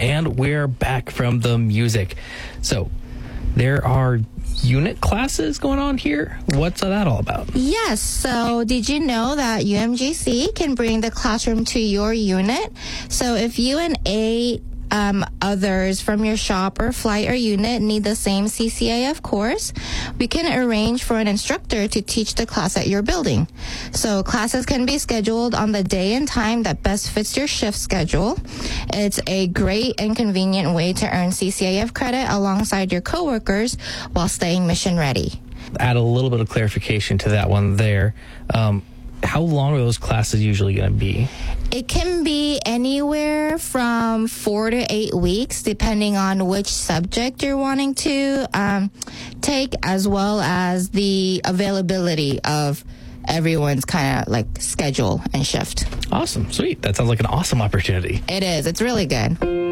and we're back from the music. So there are unit classes going on here. What's that all about? Yes. So did you know that UMGC can bring the classroom to your unit? So if you and others from your shop or flight or unit need the same CCAF course, we can arrange for an instructor to teach the class at your building. So classes can be scheduled on the day and time that best fits your shift schedule. It's a great and convenient way to earn CCAF credit alongside your coworkers while staying mission ready. Add a little bit of clarification to that one there. How long are those classes usually going to be? It can be anywhere from 4 to 8 weeks, depending on which subject you're wanting to take, as well as the availability of everyone's kind of like schedule and shift. Awesome. Sweet. That sounds like an awesome opportunity. It is. It's really good.